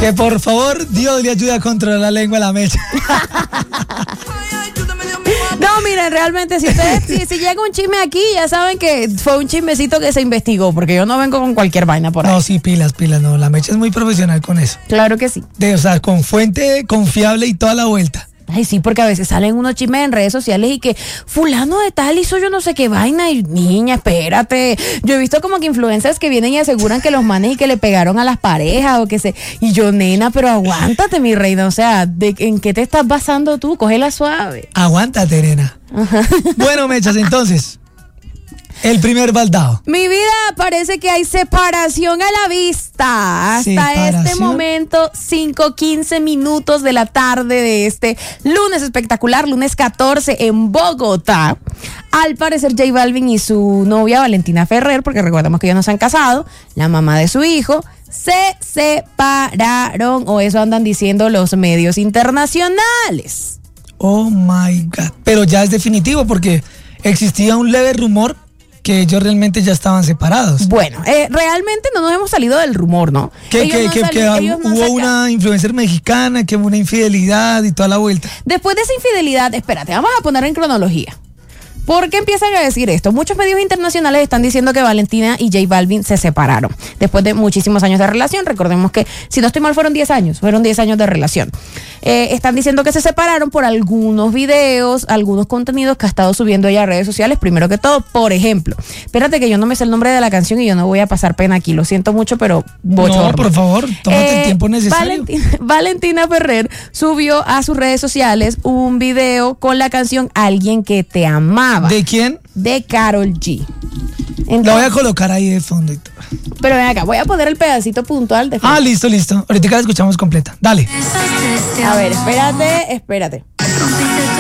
Que por favor, Dios le ayude a controlar la lengua a la Mecha. No, miren, realmente, si ustedes, si llega un chisme aquí, ya saben que fue un chismecito que se investigó, porque yo no vengo con cualquier vaina por ahí. No, sí, pilas, no. La Mecha es muy profesional con eso. Claro que sí. O sea, con fuente confiable y toda la vuelta. Ay, sí, porque a veces salen unos chismes en redes sociales y que fulano de tal hizo yo no sé qué vaina y niña, espérate. Yo he visto como que influencers que vienen y aseguran que los manes y que le pegaron a las parejas o que se... Y yo, nena, pero aguántate, mi reina. O sea, ¿en qué te estás basando tú? Cógela suave. Aguántate, nena. Bueno, Mechas, entonces... El primer baldado. Mi vida, parece que hay separación a la vista. Hasta este momento, 5:15 minutos de la tarde de este lunes espectacular, lunes 14 en Bogotá. Al parecer, J Balvin y su novia Valentina Ferrer, porque recordemos que ellos no se han casado, la mamá de su hijo, se separaron, o eso andan diciendo los medios internacionales. Oh my God. Pero ya es definitivo porque existía un leve rumor que ellos realmente ya estaban separados. Bueno, realmente no nos hemos salido del rumor, ¿no? Que hubo una influencer mexicana, que hubo una infidelidad y toda la vuelta. Después de esa infidelidad, espérate, vamos a poner en cronología. ¿Por qué empiezan a decir esto? Muchos medios internacionales están diciendo que Valentina y J Balvin se separaron después de muchísimos años de relación. Recordemos que, si no estoy mal, fueron 10 años de relación. Están diciendo que se separaron por algunos videos, algunos contenidos que ha estado subiendo ella a redes sociales. Primero que todo, por ejemplo, espérate que yo no me sé el nombre de la canción y yo no voy a pasar pena aquí. Lo siento mucho, pero bochorno. No, por favor, tómate el tiempo necesario. Valentina Ferrer subió a sus redes sociales un video con la canción Alguien que te amaba. ¿De quién? De Karol G. Entonces, lo voy a colocar ahí de fondo y todo. Pero ven acá, voy a poner el pedacito puntual de fondo. Ah, listo. Ahorita la escuchamos completa. Dale. A ver, espérate.